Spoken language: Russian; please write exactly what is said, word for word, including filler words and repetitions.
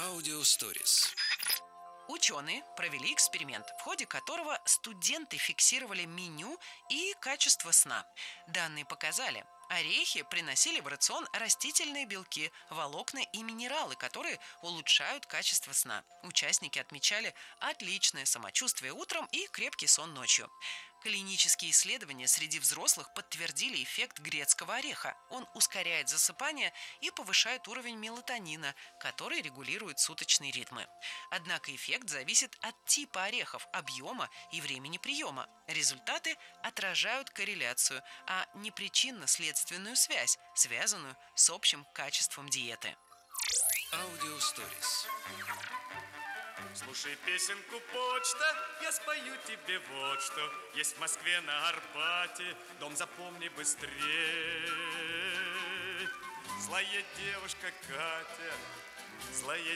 Аудиосторис. Ученые провели эксперимент, в ходе которого студенты фиксировали меню и качество сна. Данные показали, орехи приносили в рацион растительные белки, волокна и минералы, которые улучшают качество сна. Участники отмечали отличное самочувствие утром и крепкий сон ночью. Клинические исследования среди взрослых подтвердили эффект грецкого ореха. Он ускоряет засыпание и повышает уровень мелатонина, который регулирует суточные ритмы. Однако эффект зависит от типа орехов, объема и времени приема. Результаты отражают корреляцию, а не причинно-следственную связь, связанную с общим качеством диеты. Аудиосторис. Слушай песенку «Почта», я спою тебе вот что. Есть в Москве на Арбате дом, запомни быстрей. Злая девушка Катя, злая